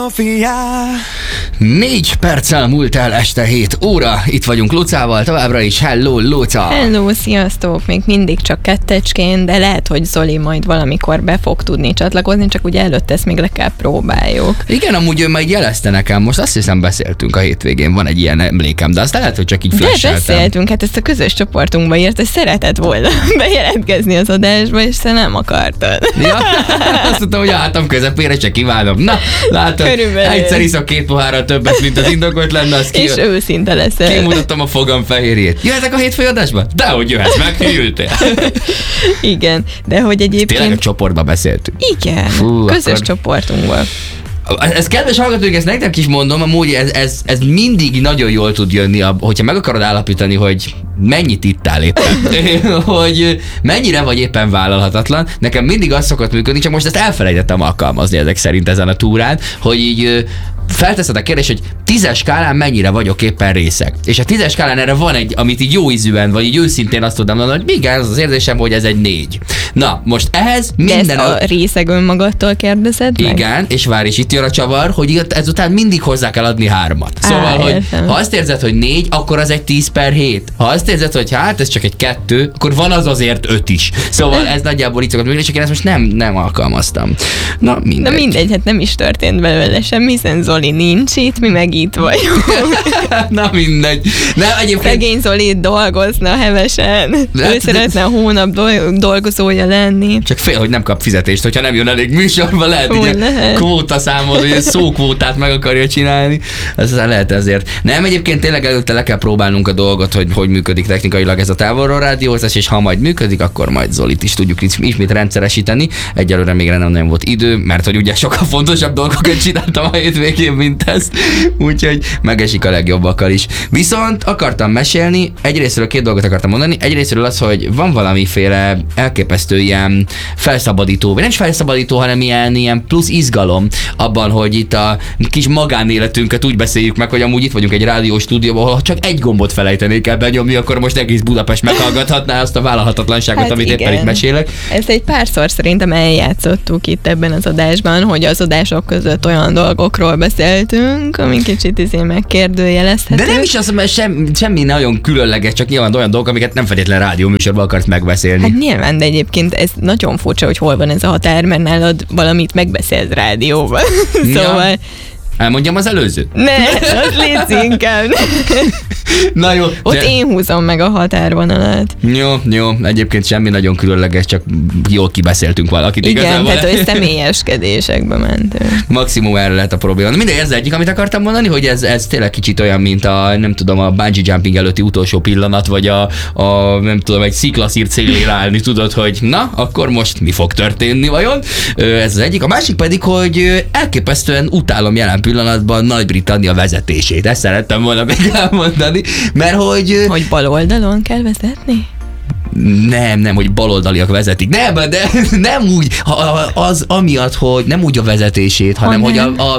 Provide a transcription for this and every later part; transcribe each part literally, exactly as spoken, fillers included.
Négy perccel múlt el este hét óra, itt vagyunk Lucával, továbbra is. Hello, Luca! Hello, sziasztok! Még mindig csak kettecskén, de lehet, hogy Zoli majd valamikor be fog tudni csatlakozni, csak ugye előtt ezt még le kell próbáljuk. Igen, amúgy ő majd jelezte nekem, most azt hiszem beszéltünk a hétvégén, van egy ilyen emlékem, de azt lehet, hogy csak így flasheltem. De beszéltünk, hát ezt a közös csoportunkba írt, hogy szeretett volna bejelentkezni az adásba, és te nem akartad. Ja, azt mondtam, hogy álltam közepére, csak kívánom. Na, látod, körülbelül. Egyszer iszok két pohárral többet, mint az indokolt lenne, az ki... És őszinte leszel. Kimutattam a fogam fehérjét. Jöhetek a hétfői adásba? Dehogy jöhetsz, meghűltél. Igen, de hogy egyébként... Tényleg a csoportba beszéltünk. Igen, Fú, közös akkor... csoportunkban. Ez kedves hallgatók, ezt nektek is mondom, amúgy ez, ez, ez mindig nagyon jól tud jönni, hogyha meg akarod állapítani, hogy mennyit ittál éppen, hogy mennyire vagy éppen vállalhatatlan. Nekem mindig az szokott működni, csak most ezt elfelejtettem alkalmazni ezek szerint ezen a túrán, hogy így felteszed a kérdést, hogy tízes skálán mennyire vagyok éppen részeg. És a tízes skálán erre van egy, amit így jó ízűen, vagy így őszintén azt tudom mondani, hogy igen, az az érzésem, hogy ez egy négy. Na, most ehhez minden... De ezt a részeg önmagadtól kérdezed meg? Igen, és várj, és itt jön a csavar, hogy ezután mindig hozzá kell adni hármat. Szóval, Á, hogy ha azt érzed, hogy négy, akkor az egy tíz per hét. Ha azt érzed, hogy hát ez csak egy kettő, akkor van az azért öt is. Szóval ez nagyjából így szokott működni, csak én ezt most nem, nem alkalmaztam. Na, mindegy. Na mindegy, hát nem is történt belőle semmi, hiszen Zoli nincs itt, mi meg itt vagyunk. Na mindegy. Nem, egyébként... Szegény Zoli dolgozna hevesen. De, ő de... szeretne a hónap dolgozója lenni. Csak fél, hogy nem kap fizetést, hogyha nem jön elég műsorba, lehet Hú, így lehet. Kvóta számol, hogy szókvótát meg akarja csinálni. Ez lehet ezért. Nem, egyébként tényleg előtte le kell próbálnunk a dolgot, hogy hogy működik technikailag ez a távolról rádiózás, és ha majd működik, akkor majd Zolit is tudjuk ismét rendszeresíteni. Egyelőre még nem nagyon volt idő, mert hogy ugye sokkal fontosabb dolgokat csináltam a hétvégén, mint ezt. Úgyhogy megesik a legjobbakkal is. Viszont akartam mesélni, egyrésztről két dolgot akartam mondani. Egyrésztről az, hogy van valamiféle elképesztő ilyen felszabadító, vagy nem is felszabadító, hanem ilyen, ilyen plusz izgalom abban, hogy itt a kis magánéletünket úgy beszéljük meg, hogy amúgy itt vagyunk egy rádió stúdióban, ha csak egy gombot felejtenék el benyomni, akkor most egész Budapest meghallgathatná azt a vállalhatatlanságot, hát amit igen. éppen itt mesélek. Ezt egy párszor szerintem eljátszottuk itt ebben az adásban, hogy az adások között olyan dolgokról beszéltünk, ami kicsit izé megkérdőjelezhető. De nem is az, mert sem, semmi nagyon különleges, csak nyilván olyan dolgok, amiket nem feltétlen rádióműsorban akarsz megbeszélni. Hát nyilván, de egyébként ez nagyon furcsa, hogy hol van ez a határ, mert nálad valamit megbeszélsz rádióban. Szóval... Ja. Elmondjam az előzőt? Ne, az légy inkább. Na jó. Ott de... én húzom meg a határvonalat. Jó, jó. Egyébként semmi nagyon különleges, csak jól kibeszéltünk valakit. Igen, igazából. tehát hogy személyeskedésekbe mentünk. Maximum erre lehet a probléma. Mindegy, ez egyik, amit akartam mondani, hogy ez, ez tényleg kicsit olyan, mint a, nem tudom, a bungee jumping előtti utolsó pillanat, vagy a, a nem tudom, egy sziklaszír célére állni, tudod, hogy na, akkor most mi fog történni vajon? Ez az egyik. A másik pedig, hogy elképesztően utálom jelen pillanatban Nagy-Britannia vezetését. Ezt szerettem volna még elmondani, mert hogy... Hogy bal oldalon kell vezetni? Nem, nem, hogy baloldaliak vezetik. Nem, de nem úgy, az amiatt, hogy nem úgy a vezetését, hanem ha hogy a, a,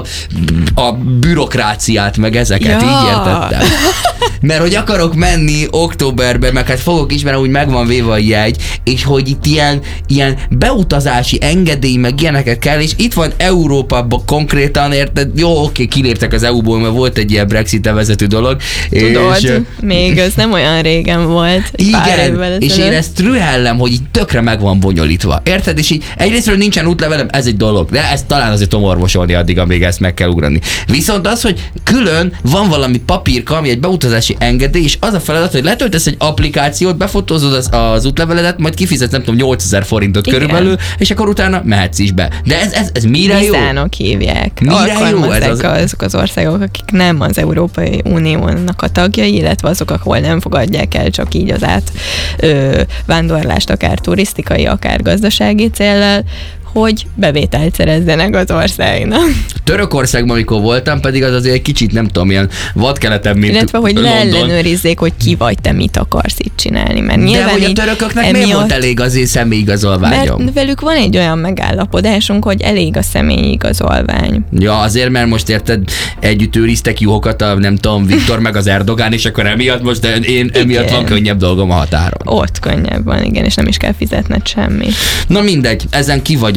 a bürokráciát, meg ezeket, ja. Így értettem. Mert hogy akarok menni októberben, meg hát fogok is, mert úgy megvan véve a jegy, és hogy itt ilyen, ilyen beutazási engedély, meg ilyeneket kell, és itt van Európában konkrétan, érted? Jó, oké, kiléptek az é u-ból, mert volt egy ilyen Brexit-e vezető dolog. Tudod, és, még ez nem olyan régen volt. Igen, és én ezt trühellem, hogy így tökre meg van bonyolítva. Érted? És így egyrésztről nincsen útlevelem, ez egy dolog, de ezt talán azért tudom orvosolni addig, amíg ezt meg kell ugrani. Viszont az, hogy külön van valami papírka, ami egy beutazási engedély, és az a feladat, hogy letöltesz egy applikációt, befotózod az, az útleveledet, majd kifizetsz, nem tudom, nyolcezer forintot igen. körülbelül, és akkor utána mehetsz is be. De ez, ez, ez mire jó? Vizánok hívják. Mire jó ez az... azok az országok, akik nem az Európai Uniónak a tagjai, illetve azok, ahol nem fogadják el csak így az át ö, vándorlást, akár turisztikai, akár gazdasági céllal, hogy bevételt szerezzenek az országnak. Törökországban, amikor voltam, pedig az azért egy kicsit, nem tudom, ilyen vadkeletebb, mint illetve, hogy London. Leellenőrizzék, hogy ki vagy te, mit akarsz itt csinálni. Mert de hogy a törököknek emiatt, miért volt elég az én személyigazolványom? Mert velük van egy olyan megállapodásunk, hogy elég a személyigazolvány. Ja, azért, mert most érted, együtt őriztek juhokat a, nem tudom, Viktor meg az Erdogán, és akkor emiatt most én emiatt igen. van könnyebb dolgom a határon. Ott könnyebb van, igen, és nem is kell fizetned semmit. Na mindegy, ezen ki vagyok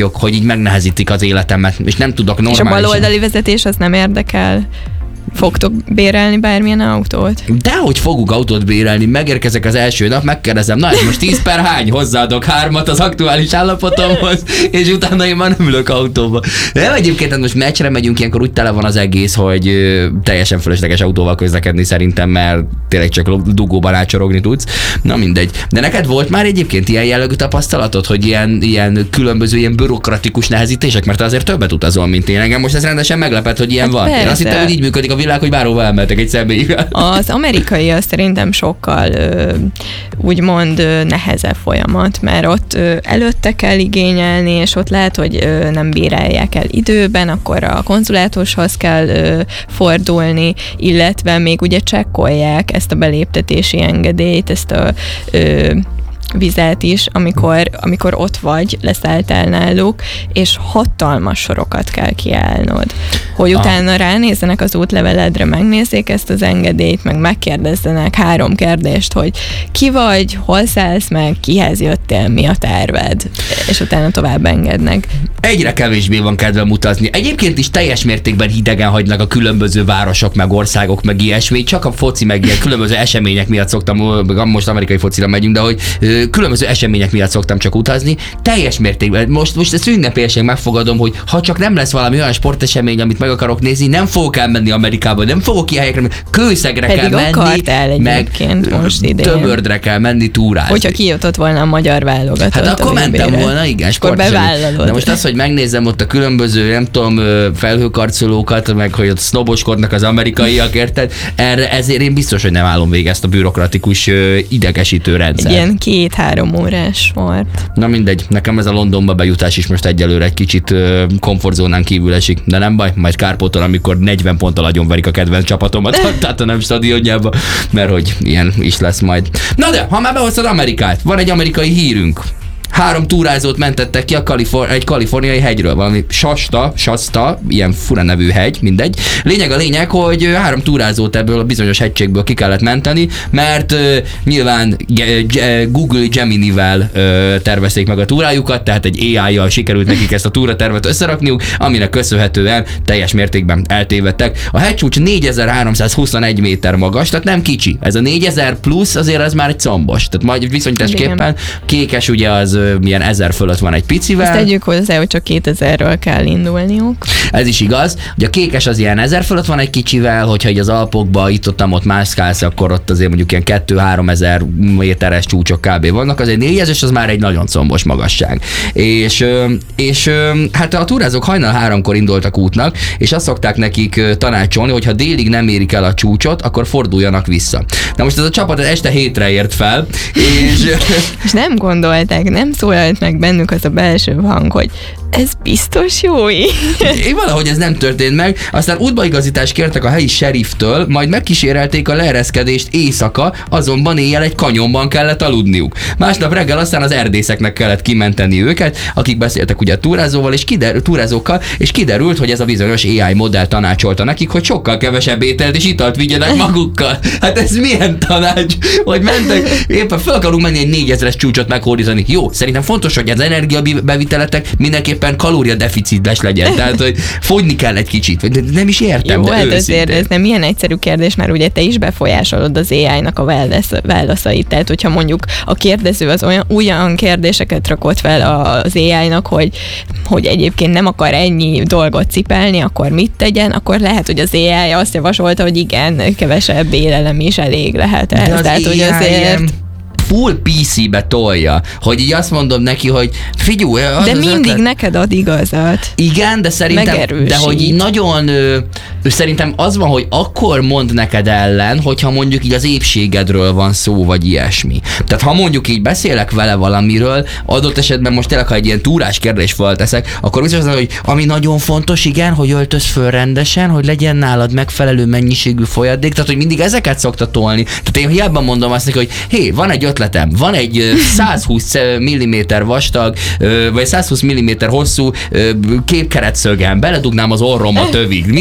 vagyok, hogy így megnehezítik az életemet, és nem tudok normálisan. És a baloldali vezetés az nem érdekel? Fogtok bérelni bármilyen autót? Dehogy fogunk autót bérelni, megérkezek az első nap, megkérdezem, na ez most tíz per hány, hozzáadok hármat az aktuális állapotomhoz, és utána én már nem ülök autóba. Nem, egyébként most meccsre megyünk, ilyenkor úgy tele van az egész, hogy ö, teljesen fölösleges autóval közlekedni szerintem, mert tényleg csak dugóban átcsorogni tudsz. Na mindegy. De neked volt már egyébként ilyen jellegű tapasztalatod, hogy ilyen, ilyen különböző ilyen bürokratikus nehezítések, mert te azért többet utazol, mint én. Engem most ez rendesen meglepett, hogy ilyen hát van. Persze. Én azt hittem, hogy így működik a világ, hogy bárhova elmentek egy személyre. Az amerikai az szerintem sokkal ö, úgymond ö, nehezebb folyamat, mert ott ö, előtte kell igényelni, és ott lehet, hogy ö, nem bírálják el időben, akkor a konzulátushoz kell ö, fordulni, illetve még ugye csekkolják ezt a beléptetési engedélyt, ezt a ö, vizet is, amikor, amikor ott vagy, leszálltál náluk, és hatalmas sorokat kell kiállnod. Hogy utána ránézzenek az útleveledre, megnézzék ezt az engedélyt, meg megkérdezzenek három kérdést, hogy ki vagy, hol szállsz meg, kihez jöttél, mi a terved, és utána tovább engednek. Egyre kevésbé van kedvem utazni. Egyébként is teljes mértékben hidegen hagynak a különböző városok, meg országok, meg ilyesmi. Csak a foci, meg ilyen különböző események miatt szoktam, most amerikai focira megyünk, de hogy különböző események miatt szoktam csak utazni. Teljes mértékben. Most, most ezt ünnepélyesen megfogadom, hogy ha csak nem lesz valami olyan sportesemény, amit meg akarok nézni, nem fogok elmenni Amerikába, nem fogok ilyen helyekre, Kőszegre Pedig kell menni, meg most idén. Töbördre kell menni túrázni. Hogyha kijutott volna a magyar válogatott. Hát akkor mentem volna, igen, sportesemény. De most az, hogy megnézem ott a különböző, nem tudom, felhőkarcolókat, meg hogy ott sznoboskodnak az amerikaiak, érted? Erre, ezért én biztos, hogy nem állom végig ezt a bürokratikus idegesítő rendszer. Ilyen két-három órás volt. Na mindegy, nekem ez a Londonba bejutás is most egyelőre egy kicsit komfortzónán kívül esik, de nem baj, majd kárpótol, amikor negyven ponttal agyonverik a kedvenc csapatomat, tehát a nem stadionjába, mert hogy ilyen is lesz majd. Na de, ha már behoztad Amerikát, van egy amerikai hírünk. Három túrázót mentettek ki a Kalifor- egy kaliforniai hegyről, valami Shasta, Shasta, ilyen fura nevű hegy, mindegy. Lényeg a lényeg, hogy három túrázót ebből a bizonyos hegységből ki kellett menteni, mert uh, nyilván G- G- Google Gemini-vel uh, tervezték meg a túrájukat, tehát egy á í-jal sikerült nekik ezt a túratervet összerakniuk, aminek köszönhetően teljes mértékben eltévedtek. A hegycsúcs négyezer-háromszázhuszonegy méter magas, tehát nem kicsi. Ez a négyezer plusz azért az már egy combos. Tehát majd viszonyításképpen Kékes ugye az milyen ezer fölött van egy picivel. Ezt tegyük hozzá, hogy csak kétezerről kell indulniuk. Ez is igaz. Ugye a Kékes az ilyen ezer fölött van egy kicsivel, hogyha így az Alpokba itt-ottam ott mászkálsz, akkor ott azért mondjuk ilyen kettő-három ezer méteres csúcsok kb. Vannak, az egy négyezres, az már egy nagyon combos magasság. És, és hát a túrázók hajnal háromkor indultak útnak, és azt szokták nekik tanácsolni, hogy ha délig nem érik el a csúcsot, akkor forduljanak vissza. Na most ez a csapat este hétre ért fel, és... és nem gondolták, nem szólalt meg bennük az a belső hang, hogy ez biztos jó így. Én valahogy ez nem történt meg, aztán útbaigazítást kértek a helyi seriftől, majd megkísérelték a leereszkedést éjszaka, azonban éjjel egy kanyonban kellett aludniuk. Másnap reggel aztán az erdészeknek kellett kimenteni őket, akik beszéltek ugye a túrázóval és kiderült, túrázókkal, és kiderült, hogy ez a bizonyos á i modell tanácsolta nekik, hogy sokkal kevesebb ételt és italt vigyenek magukkal. Hát ez milyen tanács, hogy mentek, éppen fel akarunk menni egy négyezres csúcsot meghódítani. Jó, szerintem fontos, hogy az energiabeviteletek mindenképpen kalóriadeficites legyen, tehát hogy fogyni kell egy kicsit, de nem is értem. Jó, de hát azért ez nem ilyen egyszerű kérdés, mert ugye te is befolyásolod az á í-nak a válaszait, tehát hogyha mondjuk a kérdező az olyan, olyan kérdéseket rakott fel az á í-nak, hogy, hogy egyébként nem akar ennyi dolgot cipelni, akkor mit tegyen, akkor lehet, hogy az á í azt javasolta, hogy igen, kevesebb élelem is elég lehet ehhez. Az tehát, hogy azért... full pé cé-be tolja, hogy így azt mondom neki, hogy figyú, az de az mindig ötlet... neked ad igazat. Igen, de szerintem, de hogy így nagyon, ö, szerintem az van, hogy akkor mond neked ellen, hogyha mondjuk így az épségedről van szó, vagy ilyesmi. Tehát ha mondjuk így beszélek vele valamiről, adott esetben most tényleg, ha egy ilyen túrás kérdést felteszek, akkor biztos az, hogy ami nagyon fontos, igen, hogy öltöz föl rendesen, hogy legyen nálad megfelelő mennyiségű folyadék, tehát hogy mindig ezeket szokta tolni. Tehát én hiába mondom azt neki, hogy hé, van egy ötletem, van egy százhúsz milliméter vastag, vagy százhúsz milliméter hosszú képkeretszögem, beledugnám az orromat övig. Mit gondolsz?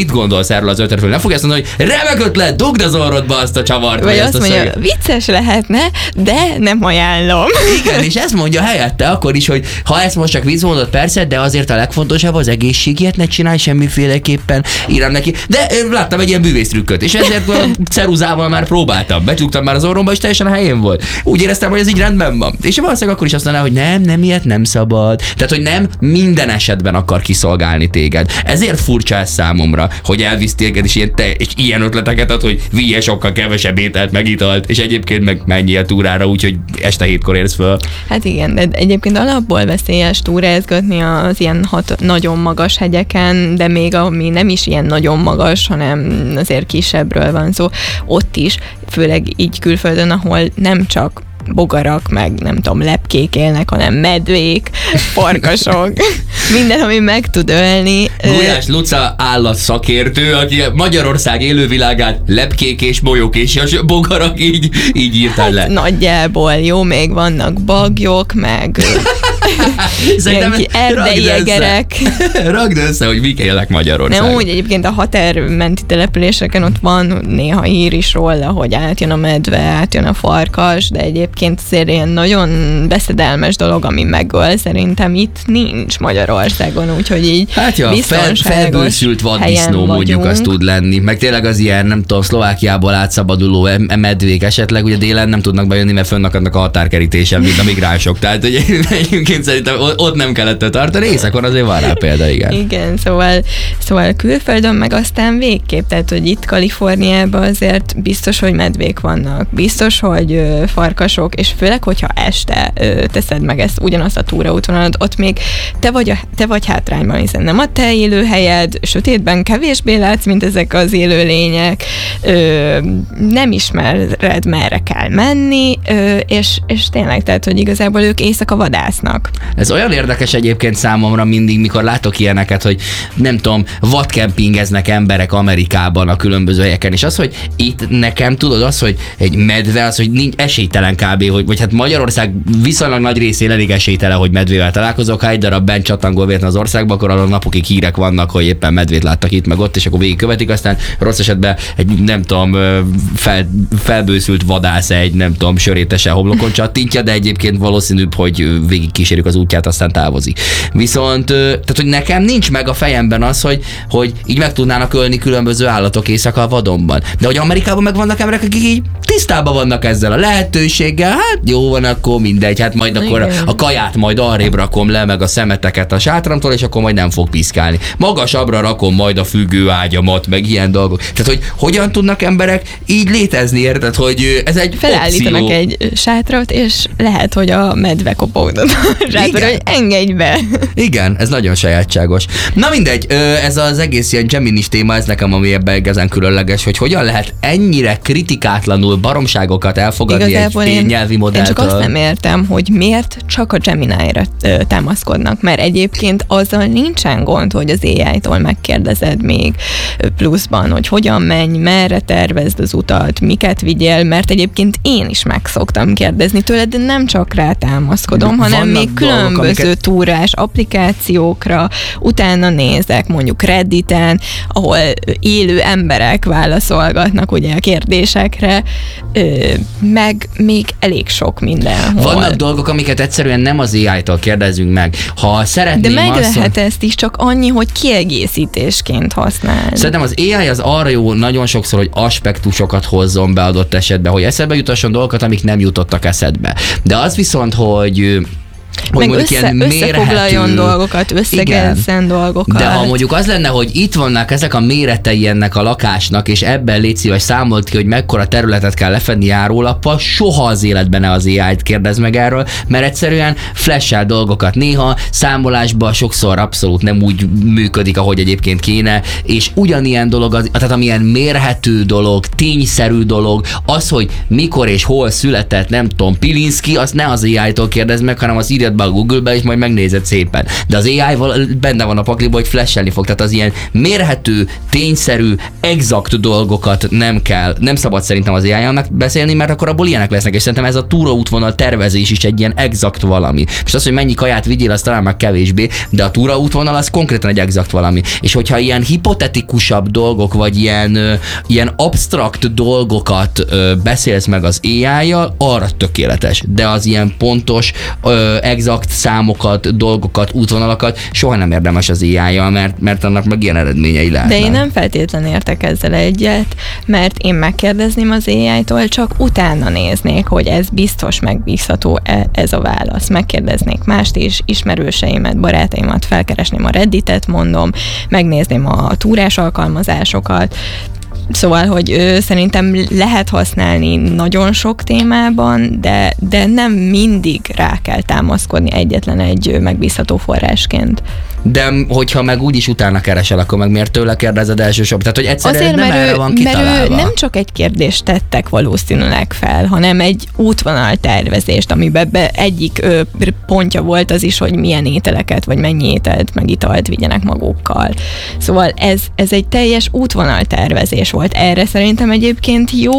hallasz erről az ötletről, nem fogja azt mondani, hogy remek ötlet, dugd az orrodba azt a csavart. Vagy, vagy azt mondja, szöget. Vicces lehetne, de nem ajánlom. Igen, és ezt mondja helyette akkor is, hogy ha ezt most csak vicc mondott, persze, de azért a legfontosabb az egészségiet ne csinálj semmiféleképpen, írom neki. De láttam egy ilyen bűvésztrükköt, és ezért a ceruzával már próbáltam, becsuktam már az orromba, és teljesen a helyén volt. Úgy éreztem, hogy ez így rendben van. És valószínűleg akkor is azt mondaná, hogy nem, nem ilyet nem szabad. Tehát, hogy nem minden esetben akar kiszolgálni téged. Ezért furcsa ez számomra, hogy elvisz téged, és ilyen, te, és ilyen ötleteket ad, hogy vigye sokkal kevesebb ételt, meg italt, és egyébként meg menjél túrára, úgyhogy este hétkor érsz föl. Hát igen, de egyébként alapból veszélyes túrázgatni az ilyen hat, nagyon magas hegyeken, de még ami nem is ilyen nagyon magas, hanem azért kisebbről van szó, ott is, főleg így külföldön, ahol nem csak bogarak, meg nem tudom, lepkék élnek, hanem medvék, farkasok, minden, ami meg tud ölni. Gulyás Luca állatszakértő, aki Magyarország élővilágát lepkék és bolyok és bogarak így, így írta hát le. Nagyjából jó, még vannak bagyok, meg erdei egerek. Ragd össze, hogy mik élnek Magyarországon. Nem úgy, egyébként a határmenti településeken ott van néha hír is róla, hogy átjön a medve, átjön a farkas, de egyébként azért ilyen nagyon beszedelmes dolog, ami megöl, szerintem itt nincs Magyarországon, úgyhogy így hát ja, biztonságos fel, felbőszült vaddisznó mondjuk az tud lenni, meg tényleg az ilyen, nem tudom, Szlovákiából átszabaduló medvék esetleg, ugye délen nem tudnak bejönni, mert fönnakadnak a határkerítésen, mint a migránsok, tehát hogy egyébként szerintem ott nem kellett tartani, északon azért van rá példa, igen. Igen, szóval, szóval külföldön meg aztán végképp, tehát hogy itt Kaliforniában azért biztos, hogy medvék vannak, biztos, hogy ö, farkasok, és főleg, hogyha este ö, teszed meg ezt ugyanazt a túraútvonalat, ott még te vagy, a, te vagy hátrányban, hiszen nem a te élőhelyed, sötétben kevésbé látsz, mint ezek az élőlények, ö, nem ismered, merre kell menni, ö, és, és tényleg, tehát, hogy igazából ők éjszaka vadásznak. Ez olyan érdekes egyébként számomra mindig, mikor látok ilyeneket, hogy nem tudom, vadkempingeznek emberek Amerikában a különböző helyeken, és az, hogy itt nekem tudod az, hogy egy medve, az, hogy nincs esélytelen kb, hogy, vagy hát Magyarország viszonylag nagy részén elég esélytelen, hogy medvével találkozok, ha egy darab bent csatangol véletlen az országba, akkor arra napokig hírek vannak, hogy éppen medvét láttak itt meg ott, és akkor végigkövetik, aztán rossz esetben egy nem tudom, fel, felbőszült vadász egy nem tudom, sörétesen homlokon csattintja, de egyébként valószínűbb, hogy végig kísérjük az útját, aztán távozik. Viszont, tehát, hogy nekem nincs meg a fejemben az, hogy, hogy így meg tudnának ölni különböző állatok éjszaka a vadonban. De hogy Amerikában meg vannak emberek, akik így tisztában vannak ezzel a lehetőséggel, hát jó van, akkor mindegy, hát majd akkor igen. A kaját majd arrébb rakom le, meg a szemeteket a sátramtól, és akkor majd nem fog piszkálni. Magasabbra rakom majd a függőágyamat, meg ilyen dolgok. Tehát, hogy hogyan tudnak emberek így létezni, érted, hogy ez egy felállítanak opció. Egy sátrat, és lehet, hogy a medve kopogtat a sátra, hogy engedj be. Igen, ez nagyon sajátságos. Na mindegy, ez az egész ilyen Geminis téma, ez nekem ami ebben igazán különleges, hogy hogyan lehet ennyire kritikátlanul baromságokat elfogadni igazából egy nyelvi modelltől. Én csak azt nem értem, hogy miért csak a Gemini-ra támaszkodnak, mert egyébként azzal nincsen gond, hogy az á í-tól megkérdezed még pluszban, hogy hogyan menj, merre tervezd az utat, miket vigyél, mert egyébként én is meg szoktam kérdezni tőled, de nem csak rá támaszkodom, hanem vannak még különböző dolgok, amiket... túrás applikációkra, utána nézek, mondjuk Redditen, ahol élő emberek válaszolgatnak ugye a kérdésekre, meg még elég sok mindenhol. Vannak dolgok, amiket egyszerűen nem az á í-tól kérdezünk meg. Ha szeretném de meg azt, lehet ezt is, csak annyi, hogy kiegészítésként használd. Szerintem az á í az arra jó nagyon sokszor, hogy aspektusokat hozzon be adott esetben, hogy eszedbe jutasson dolgokat, amik nem jutottak eszedbe. De az viszont, hogy hogy meg össze, összefoglaljon dolgokat, összegezzen dolgokat. De ha mondjuk az lenne, hogy itt vannak ezek a méretei ennek a lakásnak, és ebben légy szíves számolt ki, hogy mekkora területet kell lefedni járólappal, soha az életben ne az á í-t kérdezz meg erről, mert egyszerűen flash-el dolgokat néha, számolásban sokszor abszolút nem úgy működik, ahogy egyébként kéne, és ugyanilyen dolog, az, tehát amilyen mérhető dolog, tényszerű dolog, az, hogy mikor és hol született, nem tudom, Pilinszky, azt ne az á í-tól kérdezz meg, hanem az írjad be a Google-be, és majd megnézed szépen. De az á i-val benne van a pakliba, hogy flashelni fog. Tehát az ilyen mérhető, tényszerű, exakt dolgokat nem kell, nem szabad szerintem az á i-jal megbeszélni, mert akkor abból ilyenek lesznek, és szerintem ez a túraútvonal tervezés is egy ilyen exakt valami. És az, hogy mennyi kaját vigyél, az talán már kevésbé, de a túraútvonal az konkrétan egy exakt valami. És hogyha ilyen hipotetikusabb dolgok, vagy ilyen, ö, ilyen absztrakt dolgokat ö, beszélsz meg az á i-jal, arra tökéletes. De az ilyen pontos, ö, exakt számokat, dolgokat, útvonalakat soha nem érdemes az á i-jal, mert, mert annak meg ilyen eredményei lehetnek. De én nem feltétlenül értek ezzel egyet, mert én megkérdezném az á i-tól, csak utána néznék, hogy ez biztos megbízható ez a válasz. Megkérdeznék mást is, ismerőseimet, barátaimat, felkeresném a Redditet, mondom, megnézném a túrás alkalmazásokat. Szóval, hogy ő, szerintem lehet használni nagyon sok témában, de, de nem mindig rá kell támaszkodni egyetlen egy megbízható forrásként. De hogyha meg úgyis utána keresel, akkor meg miért tőle kérdezed elsősorban? Tehát, hogy egyszerűen azért, nem mert erre ő, van mert kitalálva. ő nem csak egy kérdést tettek valószínűleg fel, hanem egy útvonal tervezést, amiben be egyik ö, pontja volt az is, hogy milyen ételeket, vagy mennyi ételt, meg italt vigyenek magukkal. Szóval ez, ez egy teljes útvonal tervezés volt. Erre szerintem egyébként jó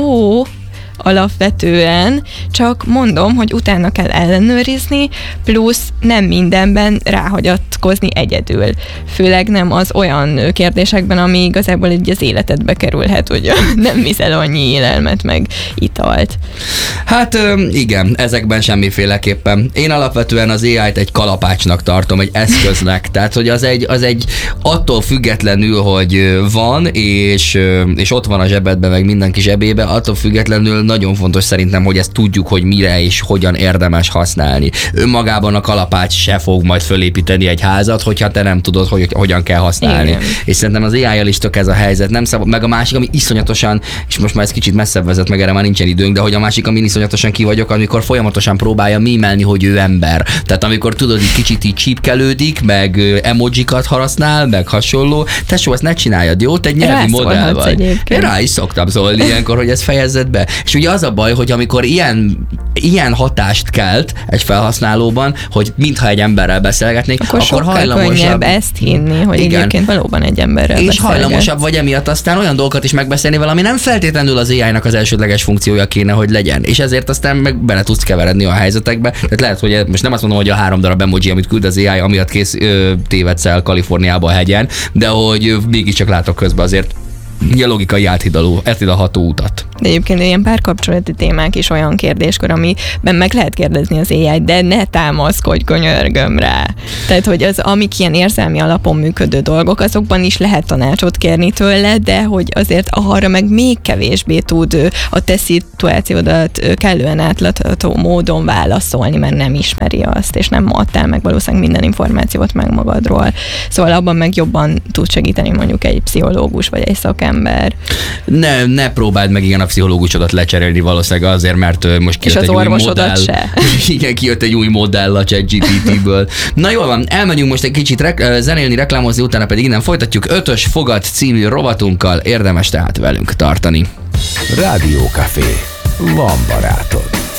alapvetően, csak mondom, hogy utána kell ellenőrizni, plusz nem mindenben ráhagyatkozni egyedül. Főleg nem az olyan kérdésekben, ami igazából így az életedbe kerülhet, hogy nem viszel annyi élelmet, meg italt. Hát igen, ezekben semmiféleképpen. Én alapvetően az á i-t egy kalapácsnak tartom, egy eszköznek. Tehát, hogy az egy, az egy attól függetlenül, hogy van, és, és ott van a zsebedben, meg mindenki zsebébe, attól függetlenül nagyon fontos szerintem, hogy ezt tudjuk, hogy mire és hogyan érdemes használni. Önmagában a kalapács se fog majd fölépíteni egy házat, hogyha te nem tudod, hogy hogyan kell használni. Igen. És szerintem az á i-jal is tök ez a helyzet. Nem szabad, meg a másik, ami iszonyatosan, és most már ez kicsit messzebb vezet, meg erre már nincsen időnk, de hogy a másik, ami iszonyatosan ki vagyok, amikor folyamatosan próbálja mímelni, hogy ő ember. Tehát amikor tudod, hogy kicsit így csípkelődik, meg emojikat használ, meg hasonló. Tesó, ezt ne csináljad, jó? Te egy nyelvi modell vagy. Én rá is szoktam szólni ilyenkor, hogy ez fejezed be. És ugye az a baj, hogy amikor ilyen, ilyen hatást kelt egy felhasználóban, hogy mintha egy emberrel beszélgetnék, akkor, akkor hajlamosabb könnyebb ezt hinni, hogy igen, egyébként valóban egy emberrel és beszélget. hajlamosabb vagy emiatt aztán olyan dolgokat is megbeszélni vele, ami nem feltétlenül az á i-nak az elsődleges funkciója kéne, hogy legyen. És ezért aztán meg bele tudsz keveredni a helyzetekbe. Tehát lehet, hogy most nem azt mondom, hogy a három darab emoji, amit küld az á i, amiatt kész ö, tévedsz el Kaliforniába a hegyen, de hogy ö, mégiscsak látok közben azért ilyen logikai áthidaló, áthidalható utat. De egyébként ilyen párkapcsolati témák is olyan kérdéskör, amiben meg lehet kérdezni az á i-t, de ne támaszkodj, könyörgöm rá. Tehát, hogy az, amik ilyen érzelmi alapon működő dolgok, azokban is lehet tanácsot kérni tőle, de hogy azért arra meg még kevésbé tud a te szituációdat kellően átlátható módon válaszolni, mert nem ismeri azt, és nem adtál meg valószínűleg minden információt meg magadról. Szóval abban meg jobban tud segíteni mondjuk egy pszichológus, vagy egy szakember. Ne, ne próbáld meg igen a pszichológusodat lecserélni valószínűleg azért, mert most kijött egy új modell. Se. Igen, kijött egy új modell a ChatGPT-ből. Na jól van, elmegyünk most egy kicsit rek- zenélni, reklámozni, utána pedig innen folytatjuk ötös fogat című rovatunkkal, érdemes tehát velünk tartani. Rádiókafé. Van barátod.